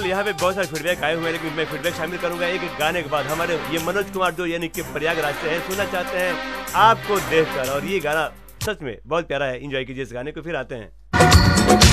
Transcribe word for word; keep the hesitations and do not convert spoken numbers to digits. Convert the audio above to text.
यहाँ पे बहुत सारे फीडबैक आए हुए हैं, लेकिन मैं फीडबैक शामिल करूंगा एक एक गाने के बाद। हमारे ये मनोज कुमार जो यानी कि प्रयागराज से हैं, सुनना चाहते हैं आपको देखकर, और ये गाना सच में बहुत प्यारा है। एंजॉय कीजिए इस गाने को, फिर आते हैं।